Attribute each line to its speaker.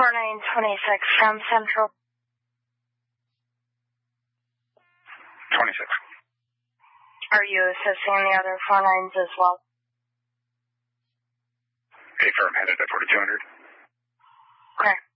Speaker 1: 4926 from Central.
Speaker 2: 26.
Speaker 1: Are you assisting the other 49s as well?
Speaker 2: Affirm, headed at 4200.
Speaker 1: Okay.